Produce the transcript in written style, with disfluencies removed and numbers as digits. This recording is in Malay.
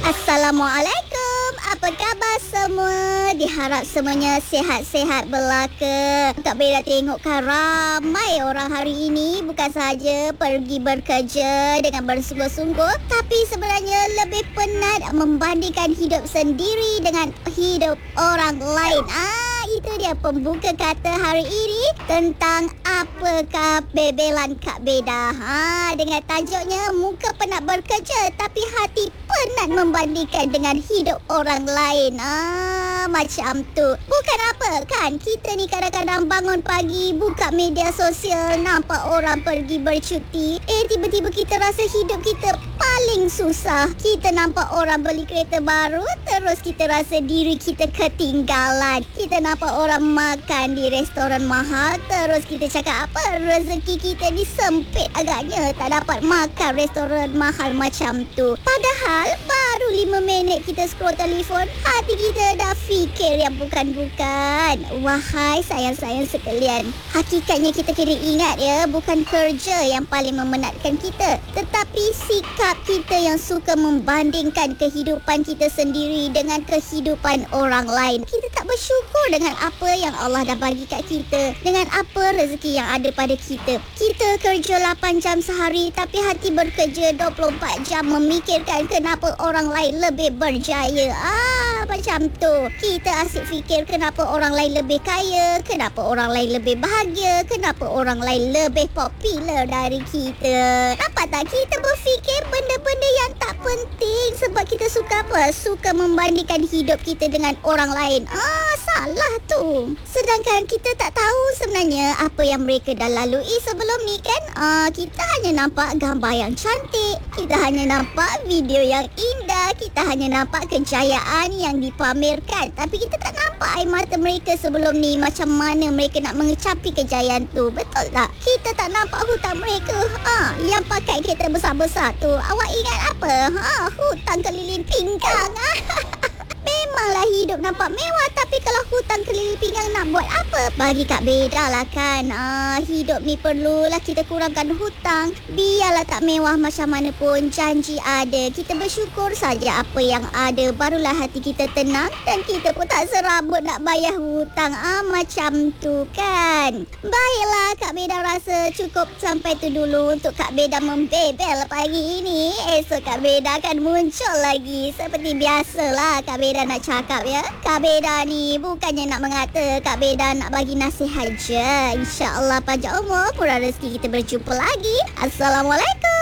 Assalamualaikum. Apa khabar semua? Diharap semuanya sihat-sihat belaka. Kak Bella tengokkan ramai orang hari ini bukan sahaja pergi bekerja dengan bersungguh-sungguh, tapi sebenarnya lebih penat membandingkan hidup sendiri dengan hidup orang lain. Itu dia pembuka kata hari ini tentang apakah bebelan Kak Beda. Dengan tajuknya muka penat bekerja tapi hati penat membandingkan dengan hidup orang lain. Macam tu. Bukan apa kan, kita ni kadang-kadang bangun pagi, buka media sosial, nampak orang pergi bercuti. Tiba-tiba kita rasa hidup kita paling susah. Kita nampak orang beli kereta baru, terus kita rasa diri kita ketinggalan. Kita nampak orang makan di restoran mahal, terus kita cakap apa, rezeki kita ni sempit agaknya, tak dapat makan restoran mahal macam tu. Padahal baru 5 minit kita scroll telefon, hati kita dah fikir yang bukan-bukan. Wahai sayang-sayang sekalian, hakikatnya kita kena ingat ya, bukan kerja yang paling memenatkan kita, tetapi sikap kita yang suka membandingkan kehidupan kita sendiri dengan kehidupan orang lain. Kita tak bersyukur dengan apa yang Allah dah bagi kat kita, dengan apa rezeki yang ada pada kita. Kita kerja 8 jam sehari tapi hati bekerja 24 jam memikirkan kenapa orang lain lebih berjaya. Macam tu. Kita asyik fikir kenapa orang lain lebih kaya, kenapa orang lain lebih bahagia, kenapa orang lain lebih popular dari kita. Nampak tak? Kita berfikir benda-benda yang tak penting sebab kita suka apa? Suka membandingkan hidup kita dengan orang lain. Salah tu. Sedangkan kita tak tahu sebenarnya apa yang mereka dah lalui sebelum ni kan. Kita hanya nampak gambar yang cantik, kita hanya nampak video yang indah, kita hanya nampak kejayaan yang dipamerkan, tapi kita tak nampak air mata mereka sebelum ni, macam mana mereka nak mengecapi kejayaan tu. Betul tak? Kita tak nampak hutang mereka yang pakai kereta besar-besar tu. Awak ingat apa? Hutang keliling pinggang. Memanglah hidup nampak mewah, tapi kalau hutang keliling pinggang nak buat apa? Bagi Kak Beda lah kan. Hidup ni perlulah kita kurangkan hutang. Biarlah tak mewah macam mana pun, janji ada. Kita bersyukur saja apa yang ada, barulah hati kita tenang dan kita pun tak serabut nak bayar hutang. Macam tu kan. Baiklah, Kak Beda rasa cukup sampai tu dulu untuk Kak Beda membebel pagi ini. Esok Kak Beda akan muncul lagi. Seperti biasalah Kak Beda nak cakap ya. Kak Beda ni bukannya nak mengata, Kak Beda nak bagi nasihat je. InsyaAllah panjang umur, murah rezeki, kita berjumpa lagi. Assalamualaikum.